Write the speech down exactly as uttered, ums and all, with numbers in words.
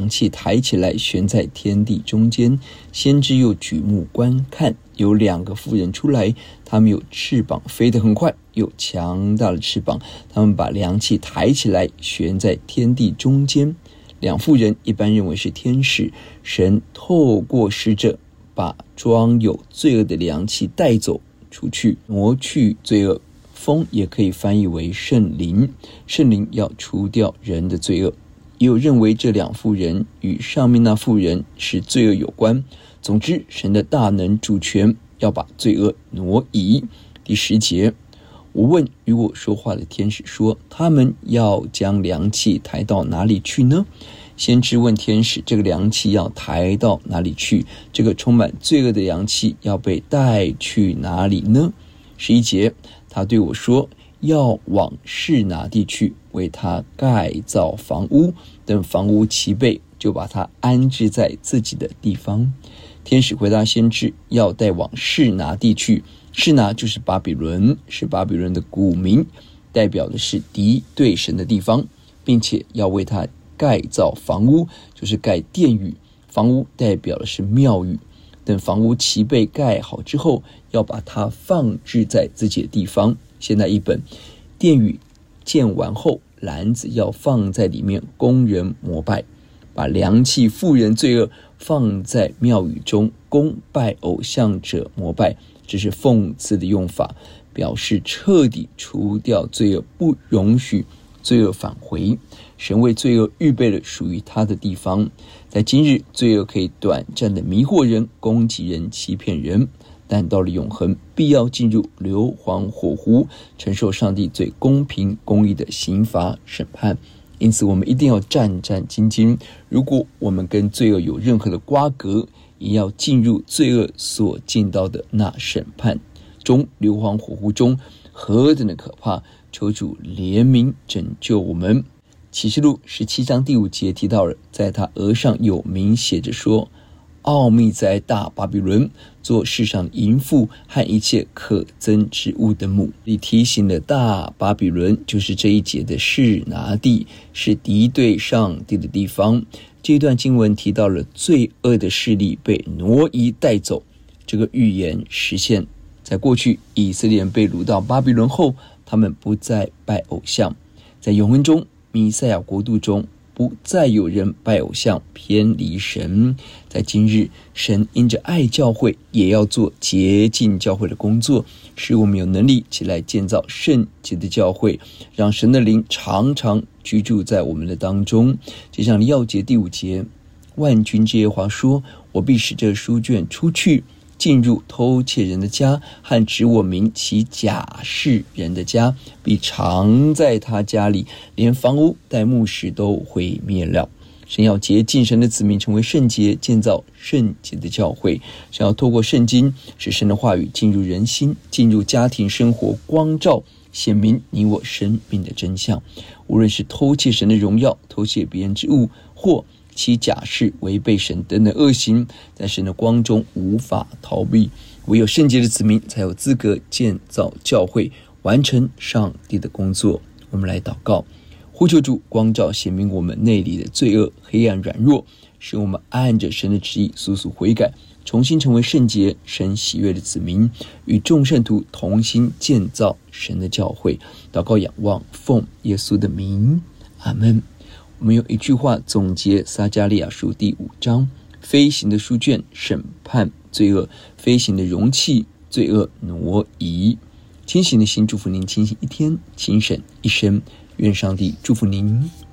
凉气抬起来，悬在天地中间。先知又举目观看，有两个妇人出来，他们有翅膀，飞得很快，有强大的翅膀，他们把凉气抬起来，悬在天地中间。两妇人一般认为是天使，神透过使者把装有罪恶的凉气带走出去，挪去罪恶。风也可以翻译为圣灵，圣灵要除掉人的罪恶。也有认为这两妇人与上面那妇人是罪恶有关。总之，神的大能主权要把罪恶挪移。第十节，我问与我说话的天使说，他们要将凉气抬到哪里去呢？先知问天使，这个凉气要抬到哪里去？这个充满罪恶的凉气要被带去哪里呢？十一节，他对我说，要往示拿地去，为他盖造房屋，等房屋齐备，就把他安置在自己的地方。天使回答先知，要带往示拿地去。示拿就是巴比伦，是巴比伦的古名，代表的是敌对神的地方，并且要为他盖造房屋，就是盖殿宇。房屋代表的是庙宇。等房屋齐备盖好之后，要把它放置在自己的地方。现在一本，殿宇建完后，篮子要放在里面，供人膜拜。把凉气妇人罪恶放在庙宇中，供拜偶像者膜拜，这是讽刺的用法，表示彻底除掉罪恶，不容许罪恶返回。神为罪恶预备了属于他的地方。在今日，罪恶可以短暂的迷惑人、攻击人、欺骗人，但到了永恒，必要进入硫磺火湖，承受上帝最公平公义的刑罚审判。因此我们一定要战战兢兢，如果我们跟罪恶有任何的瓜葛，也要进入罪恶所进到的那审判中，硫磺火湖中，何等的可怕！求主怜悯拯救我们。启示录十七章第五节提到了，在他额上有名写着说，奥秘在大巴比伦，做世上淫妇和一切可憎之物的母。你提醒的大巴比伦就是这一节的示拿地，是敌对上帝的地方。这段经文提到了罪恶的势力被挪移带走，这个预言实现在过去，以色列人被掳到巴比伦后，他们不再拜偶像。在永恒中，弥赛亚国度中，不再有人拜偶像，偏离神。在今日，神因着爱教会，也要做洁净教会的工作，使我们有能力起来建造圣洁的教会，让神的灵常常居住在我们的当中。就像利未记第五节，万军之耶和华说，我必使这书卷出去，进入偷窃人的家，和指我名其假示人的家，必藏在他家里，连房屋带木石都毁灭了。神要洁净神的子民，成为圣洁，建造圣洁的教会。神要透过圣经，使神的话语进入人心，进入家庭生活，光照显明你我生命的真相。无论是偷窃神的荣耀，偷窃别人之物，或其假释违背神等等恶行，在神的光中无法逃避。唯有圣洁的子民才有资格建造教会，完成上帝的工作。我们来祷告，呼求主光照显明我们内里的罪恶、黑暗、软弱，使我们按着神的旨意速速悔改，重新成为圣洁、神喜悦的子民，与众圣徒同心建造神的教会。祷告仰望，奉耶稣的名，阿们。我们用一句话总结撒迦利亚书第五章，飞行的书卷审判罪恶，飞行的容器罪恶挪移。清醒的心祝福您清醒一天，清醒一生。愿上帝祝福您。